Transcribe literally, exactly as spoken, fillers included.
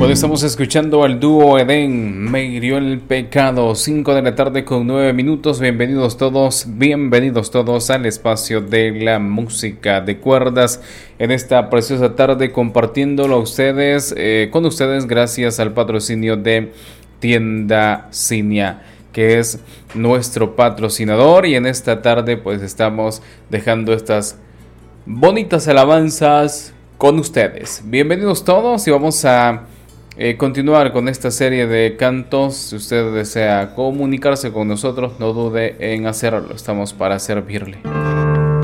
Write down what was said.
Bueno, estamos escuchando al dúo Edén, Me hirió el pecado, cinco de la tarde con nueve minutos. Bienvenidos todos, bienvenidos todos al espacio de la música de cuerdas en esta preciosa tarde, compartiéndolo a ustedes, eh, con ustedes gracias al patrocinio de Tienda Cinia, que es nuestro patrocinador, y en esta tarde pues estamos dejando estas bonitas alabanzas con ustedes. Bienvenidos todos y vamos a eh, continuar con esta serie de cantos. Si usted desea comunicarse con nosotros, no dude en hacerlo, estamos para servirle.